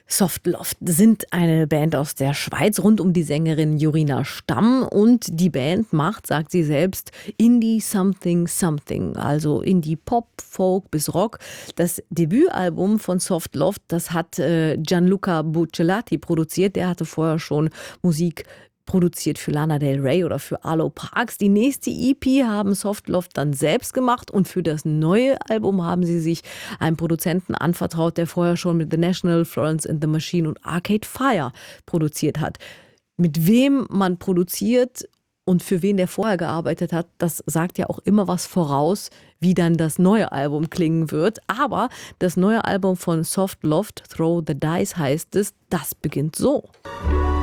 Soft Loft sind eine Band aus der Schweiz rund um die Sängerin Jorina Stamm und die Band macht, sagt sie selbst, Indie Something Something, also Indie Pop, Folk bis Rock. Das Debütalbum von Soft Loft, das hat Gianluca Buccellati produziert, der hatte vorher schon Musik produziert für Lana Del Rey oder für Arlo Parks. Die nächste EP haben Soft Loft dann selbst gemacht und für das neue Album haben sie sich einem Produzenten anvertraut, der vorher schon mit The National, Florence and the Machine und Arcade Fire produziert hat. Mit wem man produziert und für wen der vorher gearbeitet hat, das sagt ja auch immer was voraus, wie dann das neue Album klingen wird. Aber das neue Album von Soft Loft, Throw the Dice heißt es, das beginnt so.